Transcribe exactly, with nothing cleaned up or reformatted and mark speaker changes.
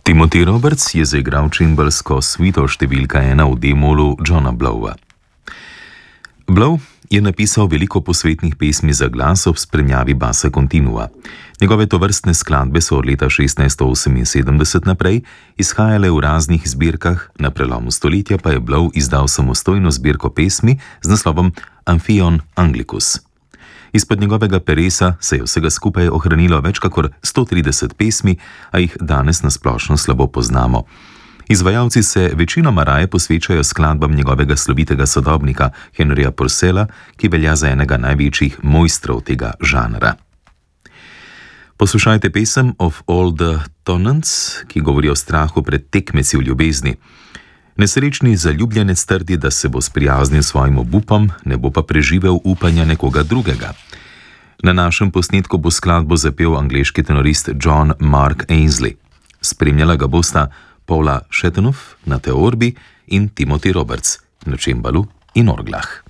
Speaker 1: Timothy Roberts je zaigral čimbalsko suito številka ena v D-molu Johna Blowa. Blow je napisal veliko posvetnih pesmi za glas ob spremljavi basa kontinua. Njegove tovrstne skladbe so od leta šestnajststo oseminsedemdeset naprej izhajale v raznih zbirkah, na prelomu stoletja pa je Blow izdal samostojno zbirko pesmi z naslovom Amphion Anglicus. Izpod njegovega peresa se je vsega skupaj ohranilo več kakor sto trideset pesmi, a jih danes nasplošno slabo poznamo. Izvajalci se večinoma raje posvečajo skladbam njegovega slovitega sodobnika Henryja Purcella, ki velja za enega največjih mojstrov tega žanra. Poslušajte pesem Of All the Tonnants, ki govori o strahu pred tekmeci v ljubezni. Nesrečni zaljubljenec trdi, da se bo sprijaznil svojim obupom, ne bo pa preživel upanja nekoga drugega. Na našem posnetku bo skladbo zapel angleški tenorist John Mark Ainsley. Spremljala ga bosta Paula Shetenoff na teorbi in Timothy Roberts na čimbalu in orglah.